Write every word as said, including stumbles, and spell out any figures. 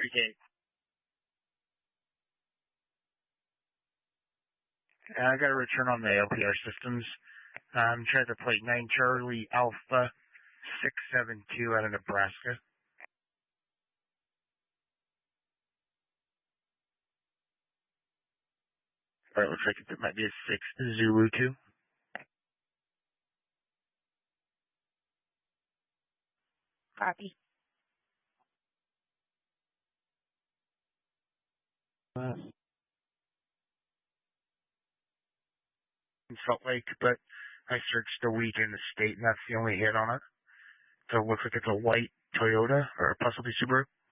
Speaking. Uh, I got a return on the L P R systems. Um, tried to plate nine Charlie Alpha six seven two out of Nebraska. Or it looks like it might be a six Zulu two. Copy. Uh, in Salt Lake, but I searched the week in the state, and that's the only hit on it. So it looks like it's a white Toyota or possibly Subaru.